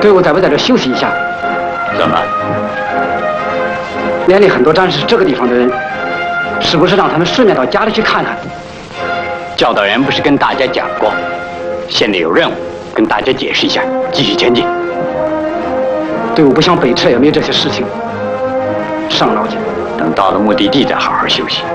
队伍在不在这休息一下？ 怎么？ 连里很多战士是这个地方的人，是不是让他们顺便到家里去看看？ 教导员不是跟大家讲过，现在有任务，跟大家解释一下，继续前进。 队伍不想北撤，也没这些事情，伤脑筋。 等到了目的地再好好休息。